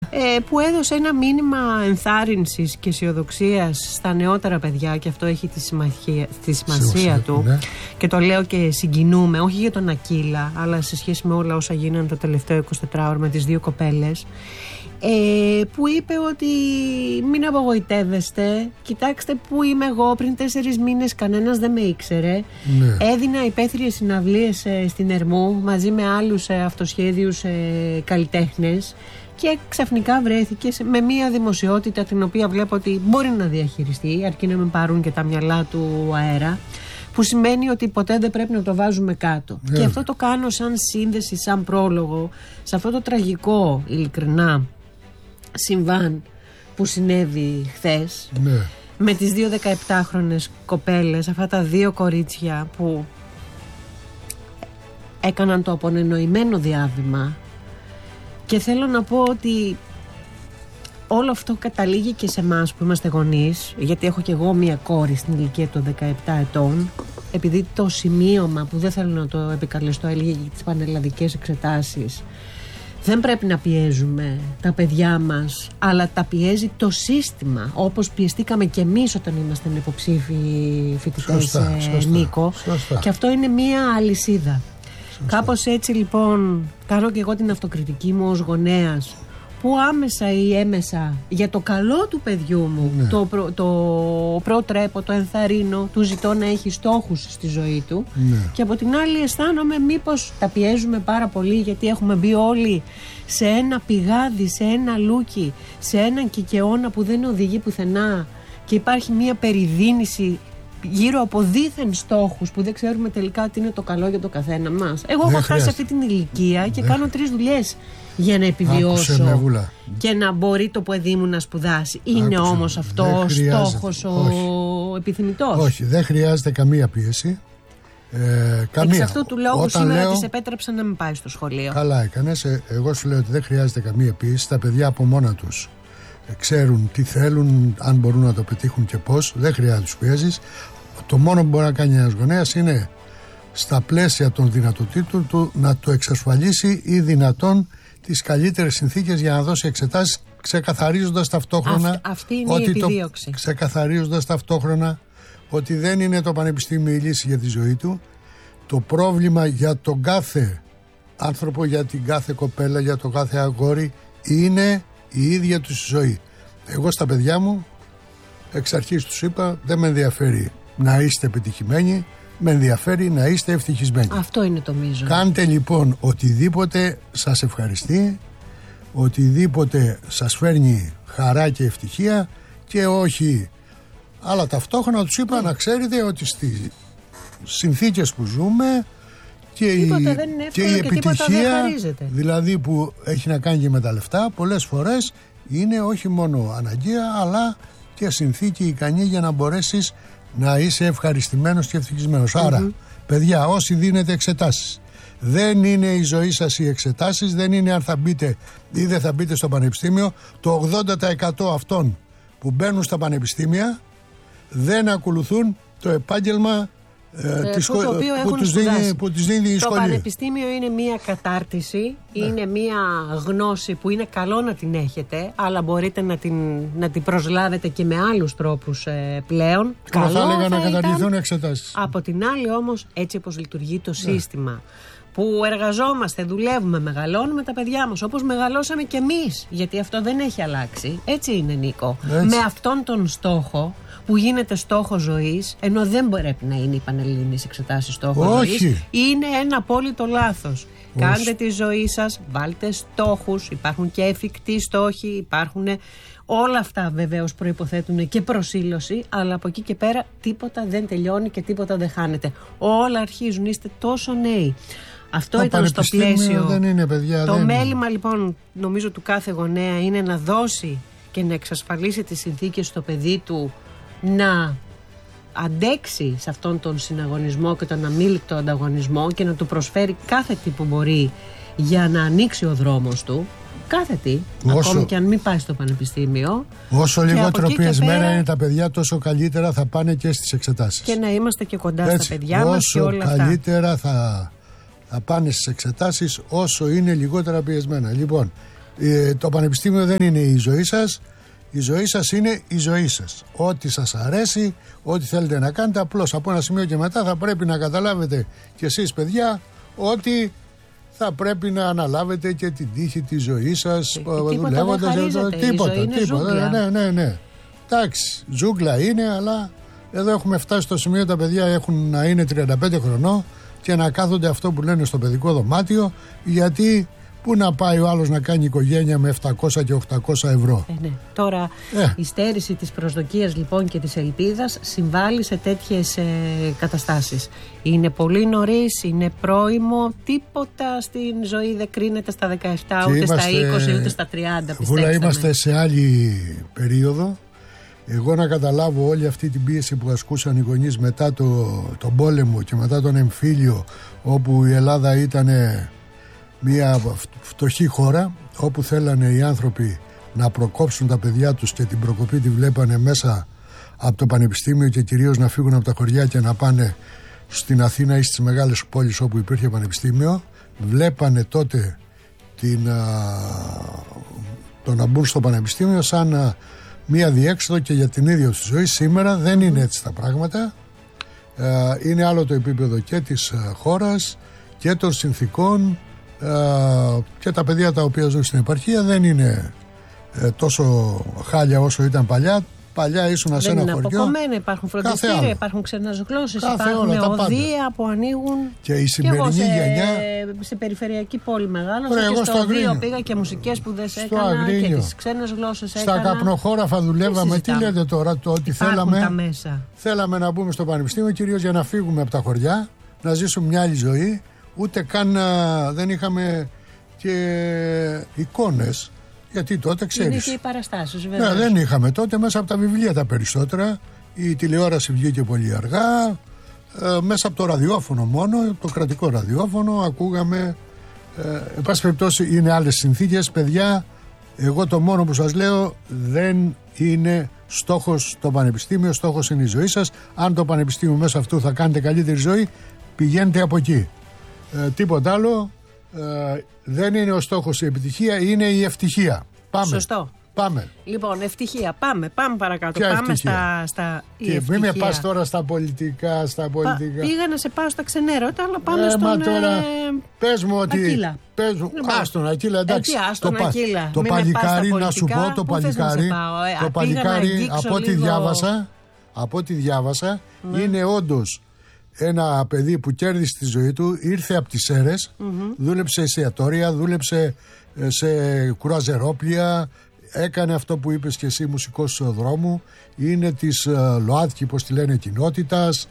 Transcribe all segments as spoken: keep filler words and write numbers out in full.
ε, που έδωσε ένα μήνυμα ενθάρρυνσης και αισιοδοξίας στα νεότερα παιδιά, και αυτό έχει τη σημασία, τη σημασία του, ναι. Και το λέω και συγκινούμε, όχι για τον Ακύλα, αλλά σε σχέση με όλα όσα γίνανε το τελευταίο εικοσιτετράωρο με τις δύο κοπέλες. Ε, που είπε ότι μην απογοητεύεστε, κοιτάξτε που είμαι εγώ, πριν τέσσερις μήνες κανένας δεν με ήξερε, ναι. Έδινα υπαίθριες συναυλίες ε, στην Ερμού μαζί με άλλους ε, αυτοσχέδιους ε, καλλιτέχνες, και ξαφνικά βρέθηκε με μια δημοσιότητα την οποία βλέπω ότι μπορεί να διαχειριστεί, αρκεί να μην πάρουν και τα μυαλά του αέρα, που σημαίνει ότι ποτέ δεν πρέπει να το βάζουμε κάτω. Yeah. Και αυτό το κάνω σαν σύνδεση, σαν πρόλογο σε αυτό το τραγικό, ειλικρινά, συμβάν που συνέβη χθες, yeah. με τις δύο δεκαεπτάχρονες κοπέλες, αυτά τα δύο κορίτσια που έκαναν το απονενοημένο διάβημα. Και θέλω να πω ότι όλο αυτό καταλήγει και σε εμάς που είμαστε γονείς, γιατί έχω και εγώ μία κόρη στην ηλικία των δεκαεπτά ετών, επειδή το σημείωμα που δεν θέλω να το επικαλεστώ έλεγε για τις πανελλαδικές εξετάσεις, δεν πρέπει να πιέζουμε τα παιδιά μας, αλλά τα πιέζει το σύστημα, όπως πιεστήκαμε και εμείς όταν ήμασταν υποψήφιοι φοιτητές, σωστά, σωστά, Νίκο, σωστά. Και αυτό είναι μία αλυσίδα. Σωστά. Κάπως έτσι λοιπόν κάνω και εγώ την αυτοκριτική μου ως γονέας, που άμεσα ή έμεσα για το καλό του παιδιού μου, ναι. το, προ, το προτρέπω, το ενθαρρύνω, του ζητώ να έχει στόχους στη ζωή του, ναι. Και από την άλλη αισθάνομαι μήπως τα πιέζουμε πάρα πολύ, γιατί έχουμε μπει όλοι σε ένα πηγάδι, σε ένα λούκι, σε έναν κικαιώνα που δεν οδηγεί πουθενά, και υπάρχει μια περιδίνηση γύρω από δίθεν στόχους που δεν ξέρουμε τελικά τι είναι το καλό για το καθένα μας. Εγώ έχω χάσει αυτή την ηλικία και δεν... κάνω τρεις δουλειές για να επιβιώσω. Άκουσε, και να μπορεί το παιδί μου να σπουδάσει. Είναι Άκουσε, όμως αυτό ο στόχος ο επιθυμητός? Όχι, δεν χρειάζεται καμία πίεση. Ε, καμία. Εξ αυτού του λόγου Όταν σήμερα λέω... της επέτρεψα να μην πάει στο σχολείο. Καλά έκανες. Εγώ σου λέω ότι δεν χρειάζεται καμία πίεση. Τα παιδιά από μόνα τους ξέρουν τι θέλουν, αν μπορούν να το πετύχουν και πώς. Δεν χρειάζεται να τους πιέζεις. Το μόνο που μπορεί να κάνει ένας γονέας είναι στα πλαίσια των δυνατοτήτων του να το εξασφαλίσει ή δυνατόν τις καλύτερες συνθήκες για να δώσει εξετάσεις, ξεκαθαρίζοντας ταυτόχρονα Αυτ, αυτή είναι ότι η επιδίωξη. Το, ξεκαθαρίζοντας ταυτόχρονα ότι δεν είναι το πανεπιστήμιο η λύση για τη ζωή του. Το πρόβλημα για τον κάθε άνθρωπο, για την κάθε κοπέλα, για τον κάθε αγόρι είναι η ίδια του ζωή. Εγώ στα παιδιά μου εξ αρχής τους είπα, δεν με ενδιαφέρει να είστε επιτυχημένοι, με ενδιαφέρει να είστε ευτυχισμένοι. Αυτό είναι το μείζον. Κάντε λοιπόν οτιδήποτε σας ευχαριστεί, οτιδήποτε σας φέρνει χαρά και ευτυχία, και όχι. Αλλά ταυτόχρονα τους είπα mm. να ξέρετε ότι στις συνθήκες που ζούμε και η, δεν είναι και η και επιτυχία δηλαδή που έχει να κάνει και με τα λεφτά, πολλές φορές είναι όχι μόνο αναγκαία αλλά και συνθήκη ικανή για να μπορέσεις να είσαι ευχαριστημένος και ευτυχισμένος. Mm-hmm. Άρα παιδιά, όσοι δίνετε εξετάσεις, δεν είναι η ζωή σας οι εξετάσεις, δεν είναι αν θα μπείτε ή δεν θα μπείτε στο πανεπιστήμιο. Το ογδόντα τοις εκατό αυτών που μπαίνουν στα πανεπιστήμια δεν ακολουθούν το επάγγελμα Ε, που, το οποίο που, τους δίνει, που τους δίνει η το σχολή. πανεπιστήμιο είναι μια κατάρτιση, ναι. είναι μια γνώση που είναι καλό να την έχετε, αλλά μπορείτε να την, να την προσλάβετε και με άλλους τρόπους ε, πλέον. Καλό θα έλεγα θα να καταργηθούν ήταν. εξετάσεις. Από την άλλη όμως, έτσι όπως λειτουργεί το ναι. σύστημα, που εργαζόμαστε, δουλεύουμε, μεγαλώνουμε τα παιδιά μας όπως μεγαλώσαμε κι εμείς, γιατί αυτό δεν έχει αλλάξει. Έτσι είναι, Νίκο. Έτσι. Με αυτόν τον στόχο που γίνεται στόχο ζωής, ενώ δεν πρέπει να είναι οι πανελλήνιες εξετάσεις στόχο ζωής, είναι ένα απόλυτο λάθος. Όχι. Κάντε τη ζωή σας, βάλτε στόχους, υπάρχουν και εφικτοί στόχοι, υπάρχουν όλα αυτά βεβαίως προϋποθέτουν και προσήλωση, αλλά από εκεί και πέρα τίποτα δεν τελειώνει και τίποτα δεν χάνεται. Όλα αρχίζουν, είστε τόσο νέοι. Αυτό το ήταν στο πλαίσιο. Δεν είναι, παιδιά, το δεν μέλημα είναι. Λοιπόν νομίζω του κάθε γονέα είναι να δώσει και να εξασφαλίσει τις συνθήκες στο παιδί του να αντέξει σε αυτόν τον συναγωνισμό και τον αμήλικτο ανταγωνισμό και να του προσφέρει κάθε τι που μπορεί για να ανοίξει ο δρόμος του. Κάθε τι, όσο, ακόμη και αν μην πάει στο πανεπιστήμιο. Όσο λιγότερο πιεσμένα πέρα, είναι τα παιδιά, τόσο καλύτερα θα πάνε και στις εξετάσεις. Και να είμαστε και κοντά έτσι, στα παιδιά μας και όλα αυτά. Όσο καλύτερα θα, θα πάνε στις εξετάσεις, όσο είναι λιγότερα πιεσμένα. Λοιπόν, Ε, το πανεπιστήμιο δεν είναι η ζωή σας. Η ζωή σας είναι η ζωή σας. Ό,τι σας αρέσει, ό,τι θέλετε να κάνετε, απλώς από ένα σημείο και μετά θα πρέπει να καταλάβετε κι εσείς, παιδιά, ότι θα πρέπει να αναλάβετε και την τύχη της ζωής σας, δουλεύοντας. Τίποτα, τίποτα. Ναι, ναι, ναι. Εντάξει, ζούγκλα είναι, αλλά εδώ έχουμε φτάσει στο σημείο τα παιδιά έχουν να είναι τριάντα πέντε χρονών και να κάθονται αυτό που λένε στο παιδικό δωμάτιο, γιατί πού να πάει ο άλλος να κάνει οικογένεια με επτακόσια και οκτακόσια ευρώ. Ε, ναι. Τώρα ε. η στέρηση της προσδοκίας λοιπόν και της ελπίδας συμβάλλει σε τέτοιες ε, καταστάσεις. Είναι πολύ νωρίς, είναι πρόημο, τίποτα στην ζωή δεν κρίνεται στα δεκαεπτά, και ούτε είμαστε, στα είκοσι, ούτε στα τριάντα. Βούλα, είμαστε σε άλλη περίοδο. Εγώ να καταλάβω όλη αυτή την πίεση που ασκούσαν οι γονείς μετά το, τον πόλεμο και μετά τον εμφύλιο, όπου η Ελλάδα ήταν μια φτωχή χώρα, όπου θέλανε οι άνθρωποι να προκόψουν τα παιδιά τους και την προκοπή τη βλέπανε μέσα από το πανεπιστήμιο και κυρίως να φύγουν από τα χωριά και να πάνε στην Αθήνα ή στις μεγάλες πόλεις όπου υπήρχε πανεπιστήμιο. Βλέπανε τότε την, α, το να μπουν στο πανεπιστήμιο σαν α, μία διέξοδο και για την ίδια τους ζωή. Σήμερα δεν είναι έτσι τα πράγματα. Α, είναι άλλο το επίπεδο και της α, χώρας και των συνθήκων. Uh, και τα παιδιά τα οποία ζουν στην επαρχία δεν είναι uh, τόσο χάλια όσο ήταν παλιά. Παλιά ήσουν σε ένα χωριό. Δεν είναι αποκομμένα, υπάρχουν φροντιστήρια, υπάρχουν ξένες γλώσσες, υπάρχουν οδεία που ανοίγουν. Και η σημερινή και εγώ σε, γενιά. Σε περιφερειακή πόλη μεγάλωσα και στο οδείο πήγα και μουσικές σπουδές έκανα Αγρίνιο. Και τις ξένες γλώσσες έκανα. Στα καπνοχώραφα δουλεύαμε. Τι λέτε τώρα, το ότι θέλαμε, τα μέσα. θέλαμε να μπούμε στο πανεπιστήμιο κυρίως για να φύγουμε από τα χωριά, να ζήσουμε μια άλλη ζωή. Ούτε καν α, δεν είχαμε και εικόνες, γιατί τότε ξέρεις. Είναι και οι παραστάσεις βέβαια. Ναι, δεν είχαμε τότε, μέσα από τα βιβλία τα περισσότερα. Η τηλεόραση βγήκε πολύ αργά, ε, μέσα από το ραδιόφωνο μόνο, το κρατικό ραδιόφωνο ακούγαμε. Ε, εν πάση περιπτώσει είναι άλλες συνθήκες, παιδιά. Εγώ το μόνο που σας λέω, δεν είναι στόχος το πανεπιστήμιο, στόχος είναι η ζωή σας. Αν το πανεπιστήμιο μέσα αυτού θα κάνετε καλύτερη ζωή, πηγαίνετε από εκεί. Ε, τίποτα άλλο. Ε, δεν είναι ο στόχος η επιτυχία, είναι η ευτυχία. Πάμε. Σωστό. Πάμε. Λοιπόν, ευτυχία. Πάμε, πάμε παρακάτω. Ποια πάμε ευτυχία? στα. στα και μην με πας τώρα στα πολιτικά. Στα πολιτικά. Πα, πήγα να σε πάω στα ξενέρωτα, αλλά πάμε ε, στον. Τώρα, ε, πες μου ότι. Ακύλα. Πες μου, λοιπόν, άστον Ακύλα, εντάξει. Έτσι, άστον, το, Ακύλα. το παλικάρι, να σου πω, το παλικάρι. Ε, το παλικάρι, από ό,τι διάβασα, από ό,τι διάβασα, ναι. είναι όντως ένα παιδί που κέρδισε τη ζωή του, ήρθε από τις Σέρρες, mm-hmm. δούλεψε σε εστιατόρια, δούλεψε σε κουραζερόπλια, έκανε αυτό που είπες και εσύ, μουσικός δρόμου, είναι της uh, ΛΟΑΤΚΙ, πώς τη λένε, κοινότητας,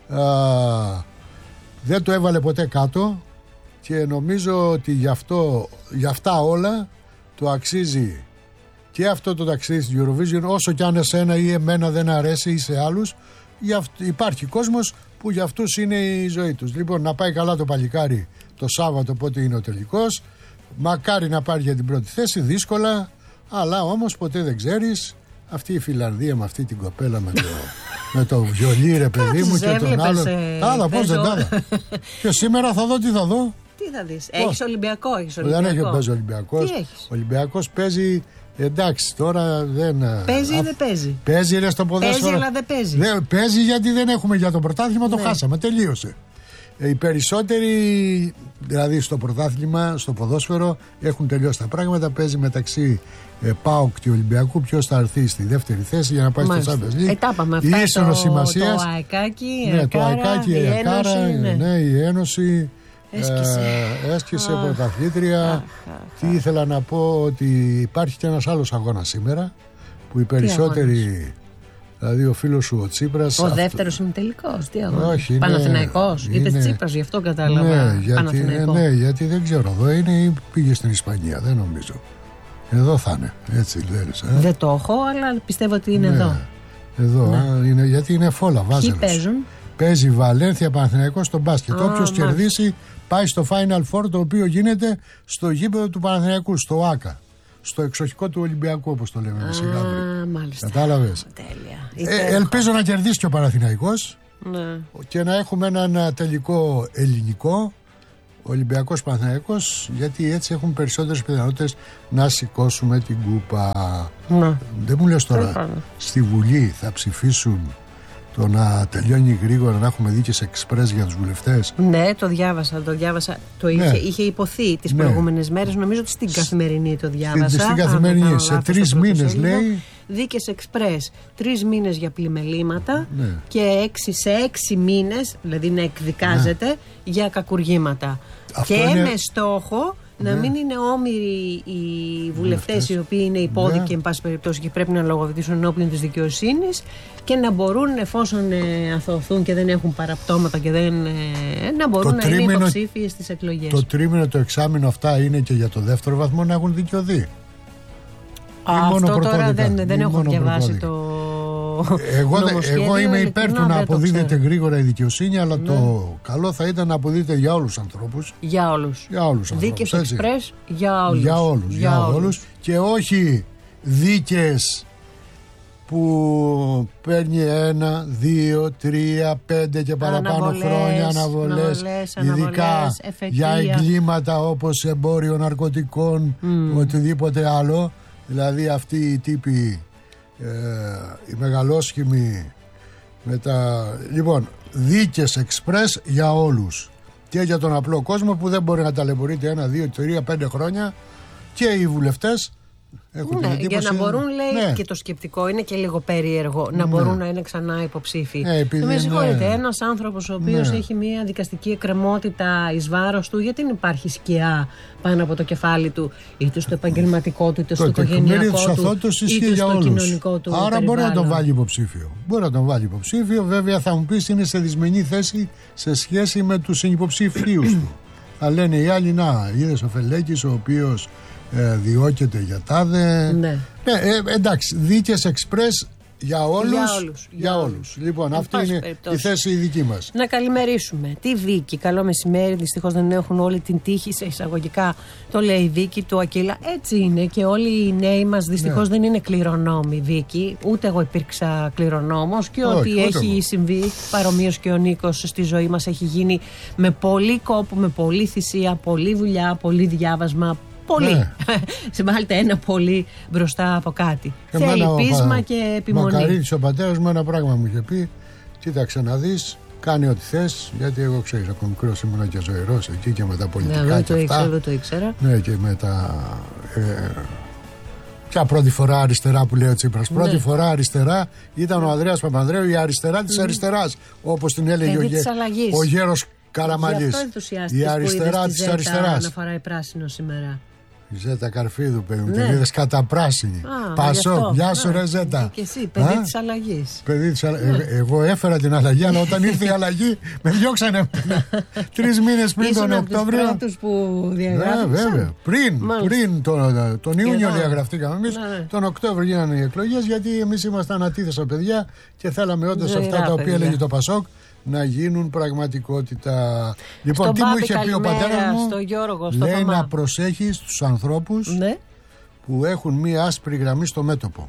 uh, δεν το έβαλε ποτέ κάτω και νομίζω ότι γι' αυτό, γι' αυτά όλα το αξίζει και αυτό το ταξίδι στην Eurovision, όσο κι αν εσένα ή εμένα δεν αρέσει ή σε άλλους, υπάρχει κόσμος που για αυτούς είναι η ζωή τους. Λοιπόν, να πάει καλά το παλικάρι το Σάββατο, πότε είναι ο τελικός. Μακάρι να πάρει για την πρώτη θέση, δύσκολα, αλλά όμως ποτέ δεν ξέρεις. Αυτή η Φιλανδία με αυτή την κοπέλα με το, με το βιολί, ρε παιδί μου, και τον άλλον. Τάδα, πώς δεν τάδα. Και σήμερα θα δω τι θα δω. Τι θα δεις, έχεις Ολυμπιακό, έχεις Ολυμπιακό. Δεν έχει παίζει Ολυμπιακός. Ο Ολυμπιακός παίζει. Εντάξει, τώρα δεν. Παίζει ή δεν παίζει. Παίζει, ρε, στο ποδόσφαιρο. Παίζει, αλλά δεν παίζει. Δεν, παίζει γιατί δεν έχουμε για το πρωτάθλημα, το ναι. χάσαμε. Τελείωσε. Ε, οι περισσότεροι, δηλαδή στο πρωτάθλημα, στο ποδόσφαιρο, έχουν τελειώσει τα πράγματα. Παίζει μεταξύ ε, ΠΑΟΚ και Ολυμπιακού. Ποιος θα έρθει στη δεύτερη θέση για να πάει Μάλιστα. στο Champions League. Ετάπαμε αυτά. Ίσονο σημασία. Το ΑΕΚΑΚΙ, ναι, το ΑΕΚΑΚΙ, η ΑΕΚΑΡΑ, ναι. ναι, η Ένωση. Έσκησε, ε, έσκησε ah. πρωταθλήτρια. Ah, ah, Τι ήθελα να πω, ότι υπάρχει και ένας άλλος αγώνας σήμερα που οι περισσότεροι, δηλαδή ο φίλος σου ο Τσίπρας. Ο αυτό... δεύτερος είναι τελικός. Τι αγώνας, Παναθηναϊκός. Είναι... Είπε Τσίπρας, γι' αυτό κατάλαβα. Ναι, γιατί, ναι, γιατί δεν ξέρω, εδώ είναι ή πήγε στην Ισπανία, δεν νομίζω. Εδώ θα είναι, έτσι λες. Ε? Δεν το έχω, αλλά πιστεύω ότι είναι ναι, εδώ. Εδώ, ναι. α, είναι, γιατί είναι φόλα, βάζελος. Ποιοι παίζουν? Παίζει Βαλένθια, Παναθηναϊκός στο μπάσκετ. Όποιος κερδίσει πάει στο Final Four, το οποίο γίνεται στο γήπεδο του Παναθηναϊκού, στο ΆΚΑ. Στο εξοχικό του Ολυμπιακού, όπως το λέμε. Α, μάλιστα. Κατάλαβες. Ε, ελπίζω να κερδίσει και ο Παναθηναϊκός ναι. και να έχουμε έναν τελικό ελληνικό, Ολυμπιακός Παναθηναϊκός, γιατί έτσι έχουν περισσότερες πιθανότητες να σηκώσουμε την κούπα. Ναι. Δεν μου λες τώρα, στη Βουλή θα ψηφίσουν το να τελειώνει γρήγορα, να έχουμε δίκες εξπρές για τους βουλευτές? Ναι, το διάβασα, το διάβασα. Το είχε, ναι. είχε υποθεί τις ναι. προηγούμενες μέρες, νομίζω ότι στην Καθημερινή το διάβασα. Στην, στην Καθημερινή, σε τρεις μήνες λέει. Δίκες εξπρές, τρεις μήνες για πλημελήματα ναι. και έξι, σε έξι μήνες, δηλαδή να εκδικάζεται ναι. για κακουργήματα. Αυτό και είναι... με στόχο να ναι. μην είναι όμοιροι οι βουλευτές οι οποίοι είναι υπόδικοι ναι. εν πάση περιπτώσει και πρέπει να λογοδοτήσουν ενώπιον της δικαιοσύνης και να μπορούν, εφόσον ε, αθωωθούν και δεν έχουν παραπτώματα και δεν, ε, να μπορούν το να τρίμηνο, είναι υποψήφιοι στις εκλογές. Το τρίμηνο, το εξάμηνο αυτά είναι και για το δεύτερο βαθμό να έχουν δικαιωθεί. Αυτό τώρα δεν, δεν έχω διαβάσει το εγώ, εγώ είμαι υπέρ του να αποδίδεται γρήγορα η δικαιοσύνη, αλλά ναι. το καλό θα ήταν να αποδίδεται για όλους τους ανθρώπους. Για όλους. Για όλους τους δίκες εξπρές για όλους. Για όλους, για, για όλους. όλους. Και όχι δίκες που παίρνει ένα, δύο, τρία, πέντε και παραπάνω αναβολές, χρόνια αναβολές, ειδικά αναβολές, για εγκλήματα όπως εμπόριο ναρκωτικών, mm. οτιδήποτε άλλο. Δηλαδή αυτοί οι τύποι, ε, οι μεγαλόσχημοι με τα... Λοιπόν, δίκες εξπρές για όλους και για τον απλό κόσμο που δεν μπορεί να ταλαιπωρείται ένα, δύο, τρία, πέντε χρόνια, και οι βουλευτές έχουν ναι, την εντύπωση, για να μπορούν, λέει, ναι. και το σκεπτικό είναι και λίγο περίεργο, να ναι. μπορούν να είναι ξανά υποψήφοι. Ναι, επειδή, με συγχωρείτε, ναι. ένας άνθρωπος ο οποίος ναι. έχει μια δικαστική εκκρεμότητα εις βάρος του, γιατί δεν υπάρχει σκιά πάνω από το κεφάλι του, είτε στο επαγγελματικό του, είτε στο οικογενειακό του, είτε στο κοινωνικό του. Άρα μπορεί να τον βάλει υποψήφιο. Μπορεί να τον βάλει υποψήφιο. Βέβαια θα μου πεις είναι σε δυσμενή θέση σε σχέση με τους συνυποψήφιους του. Θα λένε οι άλλοι, να, είδες ο Φελέκης ο οποίος Ε, διώκεται για τάδε. Ναι. Ναι, ε, εντάξει, δίκες εξπρές για όλους. Για όλους. Για για όλους. Λοιπόν, εν αυτή είναι περιπτώσει. Η θέση η δική μας. Να καλημερίσουμε τη Βίκη. Καλό μεσημέρι. Δυστυχώς δεν έχουν όλη την τύχη, σε εισαγωγικά το λέει η Βίκη του Ακύλα. Έτσι είναι και όλοι οι νέοι μας δυστυχώς ναι. δεν είναι κληρονόμοι, Βίκη. Ούτε εγώ υπήρξα κληρονόμος και ό,τι έχει εγώ. συμβεί παρομοίως και ο Νίκος στη ζωή μας έχει γίνει με πολύ κόπο, με πολύ θυσία, πολλή δουλειά, πολύ διάβασμα. Πολύ. Ναι. Συμβάλλεται ένα πολύ μπροστά από κάτι. Και θέλει πείσμα πα... και επιμονή. Μακαρίτης ο πατέρας μου ένα πράγμα μου είχε πει: κοίταξε να δεις, κάνει ό,τι θες. Γιατί εγώ ξέρεις, από μικρός ήμουν και ζωηρός εκεί και με τα πολιτικά ναι, και το αυτά. Ήξερα, το ήξερα. Ναι, και με τα. Ε, ποια πρώτη φορά αριστερά που λέει ο Τσίπρας. Ναι. Πρώτη φορά αριστερά ήταν ο Ανδρέας Παπανδρέου, η αριστερά της mm. αριστεράς. Όπως την έλεγε ο, γε... ο γέρος Καραμαλής. Η αριστερά της αριστεράς. Να φοράει πράσινο σήμερα. Η Ζέτα Καρφίδου, παιδί μου, την είδες καταπράσινη. Πασό, γεια σου ρε Ζέτα. Και εσύ, παιδί της αλλαγής. Παιδί της αλλαγής. Ε, εγώ έφερα την αλλαγή, αλλά όταν ήρθε η αλλαγή με διώξανε τρεις μήνες πριν τον Οκτώβριο. Ήσουν από τους πρώτους που διαγράφησαν. Ναι, βέβαια. Πριν, πριν τον, τον Ιούνιο διαγραφτήκαμε εμείς. Τον Οκτώβριο γίνανε οι εκλογές, γιατί εμείς ήμασταν αντίθεσα παιδιά και θέλαμε όντως αυτά τα οποία έλεγε το Πασόκ να γίνουν πραγματικότητα. Λοιπόν, τι μου είχε πει ο πατέρας μου, στο Γιώργο, στο λέει Θωμά. Να προσέχεις τους ανθρώπους ναι. που έχουν μία άσπρη γραμμή στο μέτωπο.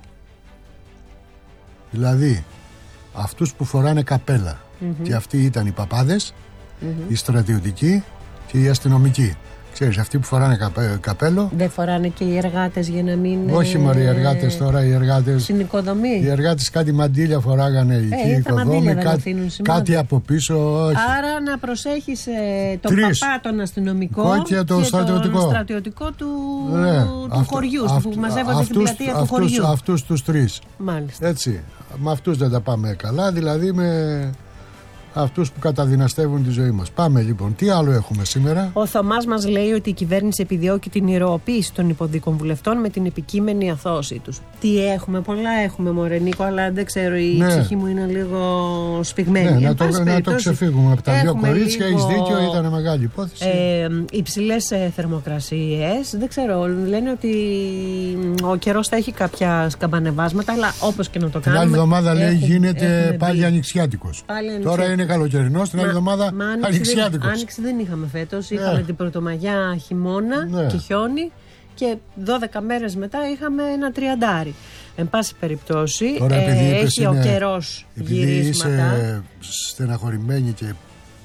Δηλαδή αυτούς που φοράνε καπέλα mm-hmm. και αυτοί ήταν οι παπάδες, mm-hmm. οι στρατιωτικοί και οι αστυνομικοί. Ξέρεις, αυτοί που φοράνε καπέ, καπέλο. Δεν φοράνε και οι εργάτες για να μην. Όχι, μωρέ, οι εργάτες τώρα, οι εργάτες. Στην οικοδομή. Οι εργάτες κάτι μαντίλια φοράγανε εκεί, ε, η οικοδόμη, κάτι, κάτι από πίσω. Όχι. Άρα να προσέχεις ε, τον Τρεις. παπά, τον αστυνομικό και, το και στρατιωτικό. τον στρατιωτικό του, ναι, του αυτού, χωριού, αυτού, που μαζεύονται αυτούς, στην πλατεία αυτούς, του χωριού. Αυτούς τους τρεις. Μάλιστα. Έτσι. Με αυτούς δεν τα πάμε καλά, δηλαδή με αυτούς που καταδυναστεύουν τη ζωή μας. Πάμε λοιπόν. Τι άλλο έχουμε σήμερα? Ο Θωμάς μας λέει ότι η κυβέρνηση επιδιώκει την ηρωοποίηση των υποδίκων βουλευτών με την επικείμενη αθώωσή τους. Τι έχουμε? Πολλά έχουμε, μωρέ Νίκο, αλλά δεν ξέρω, η ναι. ψυχή μου είναι λίγο σφιγμένη. Ναι, να, το, να το ξεφύγουμε από τα δύο κορίτσια. Λίγο... Έχεις δίκιο, ήταν μεγάλη υπόθεση. Ε, υψηλές ε, θερμοκρασίες. Δεν ξέρω, λένε ότι ο καιρός θα έχει κάποια σκαμπανεβάσματα, αλλά όπως και να το κάνουμε. Την άλλη εβδομάδα λέει γίνεται πάλι ανοιξιάτικος. Τώρα είναι καλοκαιρινός, την άλλη εβδομάδα ανοιξιάτικος. Άνοιξη δεν είχαμε φέτος. Yeah. Είχαμε την Πρωτομαγιά χειμώνα yeah. και χιόνι και δώδεκα μέρες μετά είχαμε ένα τριαντάρι. Εν πάση περιπτώσει, τώρα, ε, έχει είναι, ο καιρός γυρίσματα. Είσαι στεναχωρημένη και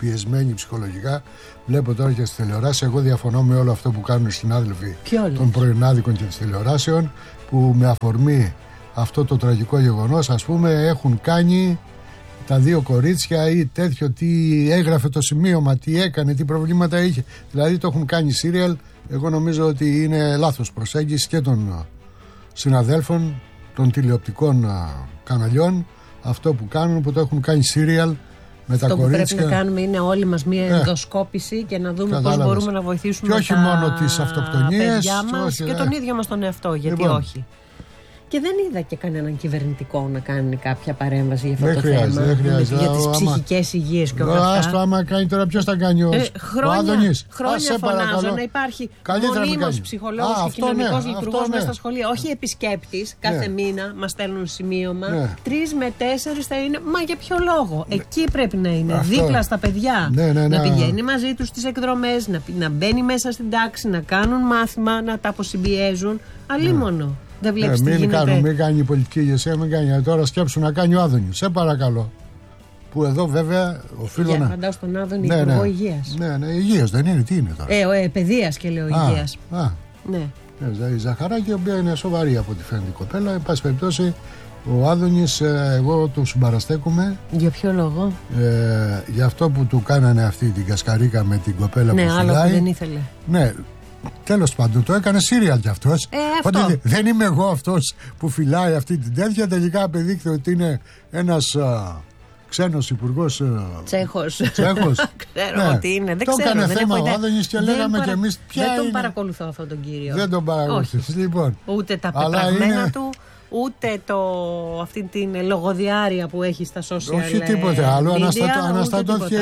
πιεσμένοι ψυχολογικά. Βλέπω τώρα και στις τηλεοράσεις. Εγώ διαφωνώ με όλο αυτό που κάνουν οι συνάδελφοι των πρωινάδικων και της τηλεοράσεων, που με αφορμή αυτό το τραγικό γεγονός, ας πούμε, έχουν κάνει τα δύο κορίτσια ή τέτοιο, τι έγραφε το σημείωμα, τι έκανε, τι προβλήματα είχε. Δηλαδή το έχουν κάνει σύριαλ. Εγώ νομίζω ότι είναι λάθος προσέγγιση και των συναδέλφων των τηλεοπτικών καναλιών, αυτό που κάνουν, που το έχουν κάνει σύριαλ με τα κορίτσια. Αυτό που πρέπει να κάνουμε είναι όλοι μας μία ε, ενδοσκόπηση και να δούμε κατάλαβες. Πώς μπορούμε να βοηθήσουμε και όχι τα μόνο τις αυτοκτονίες, παιδιά μας όχι, και τον ίδιο μας τον εαυτό, γιατί λοιπόν. όχι. Και δεν είδα και κανέναν κυβερνητικό να κάνει κάποια παρέμβαση για αυτό δεν το χρειάζεται, θέμα. Δεν χρειάζεται, για τις ψυχικές υγείες και όλα αυτά. Άστο, άμα κάνει τώρα, ποιος θα κάνει ο, ε, χρόνια, ο Άδωνης. Χρόνια φωνάζω να υπάρχει μονίμως ψυχολόγος και κοινωνικός ναι, λειτουργός ναι. μέσα στα σχολεία. Όχι επισκέπτης, κάθε ναι. μήνα μας στέλνουν σημείωμα. Ναι. Τρεις με τέσσερις θα είναι. Μα για ποιο λόγο? Ναι. Εκεί πρέπει να είναι. Αυτό. Δίπλα στα παιδιά. Ναι, ναι, ναι. Να πηγαίνει μαζί τους στις εκδρομές, να, να μπαίνει μέσα στην τάξη, να κάνουν μάθημα, να τα αποσυμπιέζουν. Αλίμονο. Δεν βλέπεις ε, τι μην, γίνεται. Κάνουν, μην κάνει η πολιτική ηγεσία, μην κάνει. Τώρα σκέψου να κάνει ο Άδωνης, σε παρακαλώ. Που εδώ βέβαια οφείλω για, να. Φαντάω στον Άδωνη ναι, υπουργό ναι. υγείας. Ναι, ναι, υγείας δεν είναι, τι είναι τώρα. Ε, ο, ε, παιδείας και λέω α, υγείας. Α, ναι. Ε, η Ζαχαράκη, η οποία είναι σοβαρή από ό,τι φαίνεται η κοπέλα. Εν πάση περιπτώσει, ο Άδωνης, ε, εγώ του συμπαραστέκομαι. Για ποιο λόγο? Ε, για αυτό που του κάνανε αυτή την κασκαρίκα με την κοπέλα ναι, που φυλάει. Ναι, άλλο που δεν ήθελε. Ναι. Τέλος πάντων, το έκανε σύριαλ κι αυτός. Ε, αυτό. Δεν είμαι εγώ αυτός που φυλάει αυτή την τέτοια. Τελικά απεδείχθηκε ότι είναι ένας α, ξένος υπουργός. Τσέχος. Τσέχος. Ξέρω ναι. ότι είναι. Δεν το ξέρω. έκανε δεν θέμα ο Άδωνης και λέγαμε παρα... κι εμείς ποια Δεν τον είναι. παρακολουθώ αυτόν τον κύριο. Δεν τον παρακολουθείς. Λοιπόν. Ούτε τα πεπραγμένα είναι... του, ούτε το, αυτή την λογοδιάρεια που έχει στα social. Όχι τίποτε άλλο. Media, αναστατώθηκε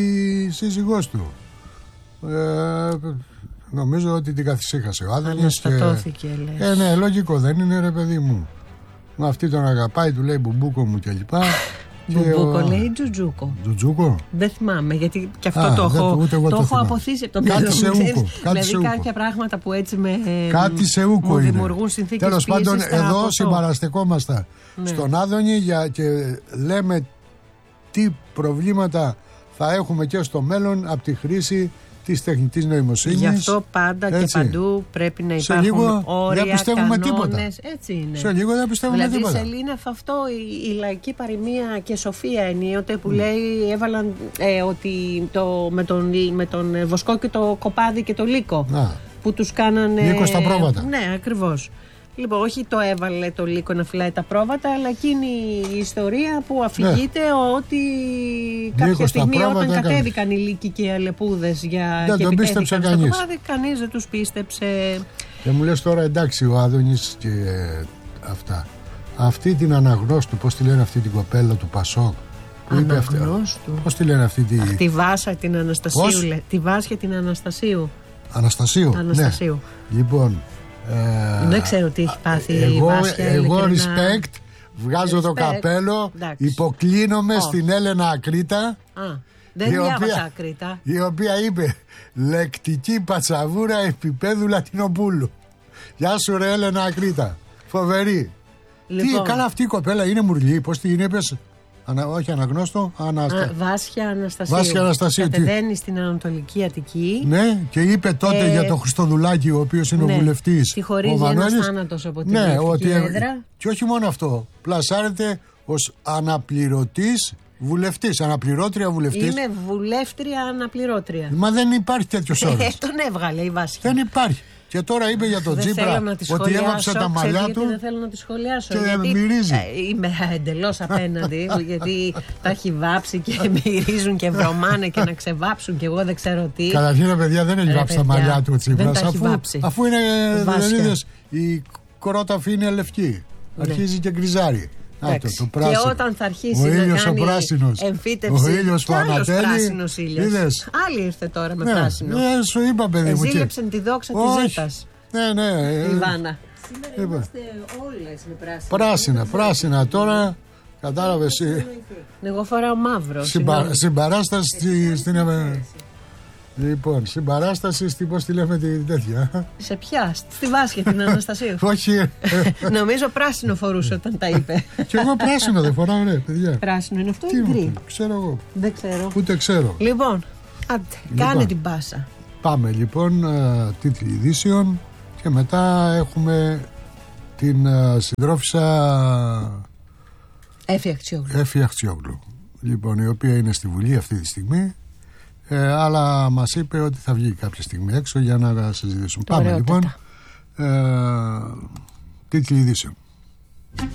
η σύζυγός του. Ε, νομίζω ότι την καθησύχασε ο Άδωνης. Αναστατώθηκε, και... λες. Ε, ναι, λογικό δεν είναι, ρε παιδί μου. Με αυτή τον αγαπάει, του λέει μπουμπούκο μου κλπ. Μπουμπούκο ο... λέει τζουτζούκο. Τζουτζούκο. Δεν θυμάμαι, γιατί και αυτό Α, το έχω, το, το το έχω θυμάμαι. αποθήσει από τον κάτι σε ούκο. Δηλαδή κάποια πράγματα που έτσι με, κάτι σε ούκο μου είναι. δημιουργούν συνθήκες τέλος πίεσης. Τέλος πάντων, εδώ συμπαραστεκόμαστε ναι. στον Άδωνη για, και λέμε τι προβλήματα θα έχουμε και στο μέλλον από τη χρήση της τεχνητής νοημοσύνης. Γι' αυτό πάντα έτσι. Και παντού πρέπει να υπάρχουν λίγο όρια, δεν πιστεύουμε κανόνες. Τίποτα. Έτσι είναι. Σε λίγο δεν πιστεύουμε δηλαδή, τίποτα. Δηλαδή, Σελήνη, αυτό η, η λαϊκή παροιμία και σοφία ενίοτε που mm. λέει έβαλαν ε, ότι το, με, τον, με τον βοσκό και το κοπάδι και το λύκο Να. που τους κάνανε. Λύκο στα πρόβατα. Ναι, ακριβώς. Λοιπόν, όχι το έβαλε το λύκο να φυλάει τα πρόβατα, αλλά εκείνη η ιστορία που αφηγείται ναι. ότι κάποια Λύκο στιγμή όταν έκανε. κατέβηκαν οι λύκοι και οι αλεπούδες για δεν και τον πίστεψε στο κανείς. κομμάτι, κανείς δεν τους πίστεψε. Και μου λες τώρα εντάξει ο Άδωνης και ε, αυτά. Αυτή την αναγνώστου, πώς τη λένε αυτή την κοπέλα του Πασόκ. Αναγνώστου. Πώς τη λένε αυτή τη... Αχ, τη Βάσα την Αναστασίου. Λέ. Τη Βάσια την Αναστασίου. Αναστασίου. Αναστασίου. Ναι. Λοιπόν... Ε, δεν ξέρω τι έχει πάθει εγώ, η Βάσια. Εγώ respect, βγάζω respect. το καπέλο, εντάξει. Υποκλίνομαι oh. στην Έλενα Ακρίτα. Α, δεν διάβασα Ακρίτα. Η οποία είπε λεκτική πατσαβούρα επίπεδου Λατινοπούλου. Γεια σου ρε Έλενα Ακρίτα. Φοβερή. Λοιπόν. Τι, καλά αυτή η κοπέλα είναι μουρλή, πώς την είπες. Ανα, όχι αναγνώστο, αναστα... Α, Βάσια Αναστασίου. Βάσια Αναστασίου. Κατεβαίνει στην Ανατολική Αττική. Ναι, και είπε τότε ε... για τον Χριστοδουλάκη, ο οποίος είναι ναι. ο βουλευτής. Τη χωρίζει ένας θάνατος από την ναι, ότι... έδρα. Και όχι μόνο αυτό. Πλασάρεται ως αναπληρωτής βουλευτής. Αναπληρώτρια βουλευτής. Είναι βουλεύτρια αναπληρώτρια. Μα δεν υπάρχει τέτοιος όρος. Ε, τον έβγαλε η Βάσια. Δεν υπάρχει. Και τώρα είπε για τον Τσίπρα ότι έβαψε τα μαλλιά του. Δεν θέλω να τη σχολιάσω. Και γιατί μυρίζει. Είμαι εντελώς απέναντι. Γιατί τα έχει βάψει και μυρίζουν και βρωμάνε και να ξεβάψουν και εγώ δεν ξέρω τι. Καταρχήν, παιδιά, δεν έχει βάψει τα μαλλιά του ο Τσίπρας. Αφού, αφού είναι. Δηλαδή, η κρόταφη είναι λευκή. Ναι. Αρχίζει και γκριζάρει. Α, το, το και όταν θα αρχίσει ο να ήλιος κάνει ο πράσινος, εμφύτευση, ο ήλιος που ανατέλει, πράσινος ήλιος. Άλλη ήρθε τώρα με ναι, πράσινο. Ναι, σου είπα παιδί μου. Εζήλεψαν τη δόξα της ζήτας. Ναι, ναι. Η Βάνα. Σήμερα είμαστε όλες με πράσινα. Πράσινα, πράσινα τώρα. Κατάλαβες. Εγώ φοράω μαύρο. Συμπα... Συμπαράσταση στην. Λοιπόν, συμπαράσταση στην, πώς τη λέμε τη τέτοια. Σε ποια, στη Βάσια την Αναστασίου. Όχι. Νομίζω πράσινο φορούσε όταν τα είπε. Κι εγώ πράσινο δεν φοράω, ρε παιδιά. Πράσινο είναι αυτό Τι ή είναι γκρι? αυτό, ξέρω εγώ. Δεν ξέρω. Ούτε ξέρω. Λοιπόν, άντε, Λοιπόν. κάνε την πάσα. Πάμε λοιπόν, uh, τίτλοι ειδήσεων και μετά έχουμε την uh, συντρόφισσα Έφη Αχτσιόγλου. Έφη Αχτσιόγλου, λοιπόν, η οποία είναι στη Βουλή αυτή τη στιγμή, ε, αλλά μας είπε ότι θα βγει κάποια στιγμή έξω για να συζητήσουμε. Πάμε λοιπόν, ε, τίτλοι ειδήσεων.